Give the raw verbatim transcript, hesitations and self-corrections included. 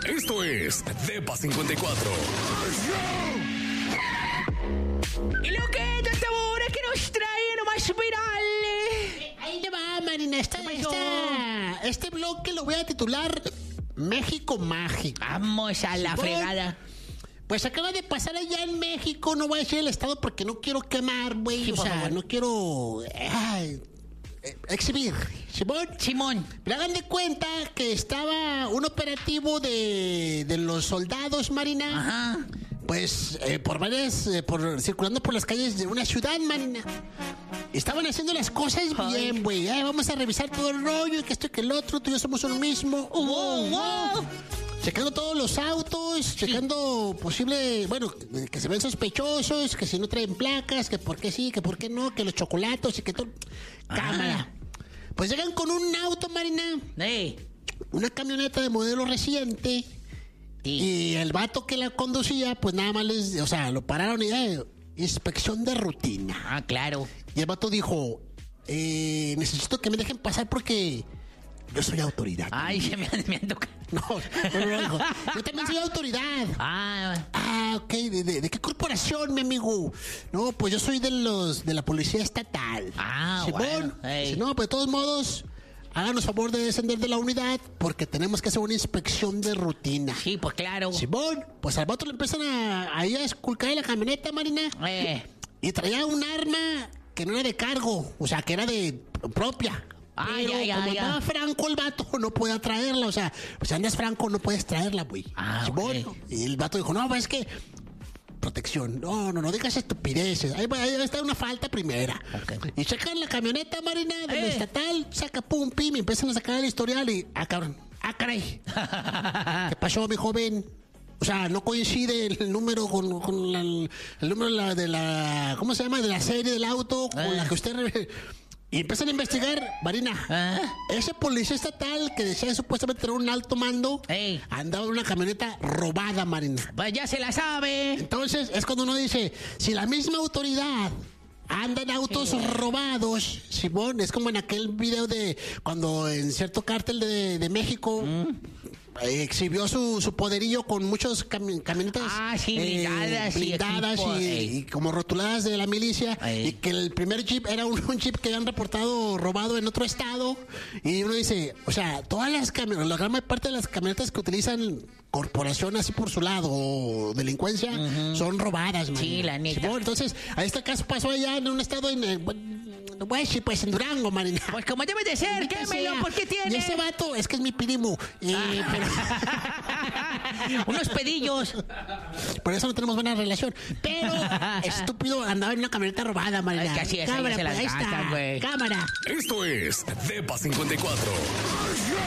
Esto es Depa cincuenta y cuatro. ¿Y lo que es esta hora que nos trae nomás viral? Eh, ahí te va, Marina. Esta, esta, este bloque lo voy a titular México Mágico. Vamos a la Sí, fregada. Pues acaba de pasar allá en México. No voy a decir el estado porque no quiero quemar, güey. Sí, o por sea, favor. no quiero ay, eh, exhibir. ¿Simón? Simón. Pero hagan de cuenta que estaba un operativo de, de los soldados, Marina. Ajá. Pues eh, por varias, eh, por circulando por las calles de una ciudad, Marina. Estaban haciendo las cosas Ay. bien, güey. Ay, vamos a revisar todo el rollo, que esto y que el otro, tú y yo somos uno mismo. Wow, wow. Checando todos los autos, checando posible, bueno, que se ven sospechosos, que si no traen placas, que por qué sí, que por qué no, que los chocolatos y que todo. Cámara. Pues llegan con un auto, Marina, Ey. una camioneta de modelo reciente. Sí. Y el vato que la conducía, pues nada más les, o sea, lo pararon y ya, inspección de rutina. Ah, claro. Y el vato dijo, eh, necesito que me dejen pasar porque yo soy autoridad. Ay, se me han, me han tocado. No, no, no, dijo, yo también soy autoridad. Ah, Ah, ok, ¿de, de, de qué corporación, mi amigo? No, pues yo soy de los, de la policía estatal. Ah, Simón, bueno, ey. dice, no, pues de todos modos, háganos favor de descender de la unidad porque tenemos que hacer una inspección de rutina. sí, pues claro. Simón, pues al vato le empiezan a, ahí a esculcar en la camioneta, Marina. Eh. Y traía un arma que no era de cargo, o sea, que era de propia. Ah, Pero ya, ya, como ya. andaba franco el vato, no podía traerla. O sea, pues si andas franco, no puedes traerla, güey. Ah, Simón. ok. Y el vato dijo, no, pues es que protección. No, no, no digas estupideces. Ahí va, ahí va a estar una falta primera. Ok. Y checan la camioneta, Marina, de la Eh. estatal, saca pum, pim, y empiezan a sacar el historial y, ah, cabrón, ah, caray. ¿Qué pasó, mi joven? O sea, no coincide el número con, con la- el número de la, de la, ¿cómo se llama? De la serie del auto con Eh. la que usted... re- Y empiezan a investigar, Marina. Ah. Ese policía estatal que decía supuestamente tener un alto mando, Ey. andaba en una camioneta robada, Marina. Pues ya se la sabe. Entonces, es cuando uno dice, si la misma autoridad anda en autos Sí. robados, Simón, es como en aquel video de cuando en cierto cártel de, de México eh, exhibió su, su poderío con muchos cami- camionetas Ah, sí, blindadas y blindadas equipo, y, ey. y como rotuladas de la milicia, Ey. y que el primer jeep era un, un jeep que habían reportado robado en otro estado, y uno dice, o sea, todas las camionetas, la gran parte de las camionetas que utilizan corporación así por su lado o delincuencia son robadas, man. Sí, la neta. Simón, entonces, a este caso pasó allá en un estado en, eh, no voy a decir, pues en Durango, Marina. Pues como debe de ser, Maldita quémelo, sea. ¿por qué Y tiene? ese vato, es que es mi primo. eh, pero- Unos pedillos. por eso no tenemos buena relación. Pero, estúpido, andaba en una camioneta robada, Marina. Es que así es, ahí Cámara, se las pues, ahí gastan, está. güey. Cámara. Esto es Depa cincuenta y cuatro.